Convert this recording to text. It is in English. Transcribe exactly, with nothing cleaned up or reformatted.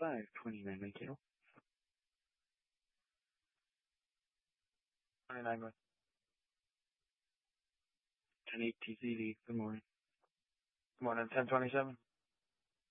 five twenty-nine Mankato. twenty-nine North. ten eight T C D. Good morning. Good morning, ten twenty-seven.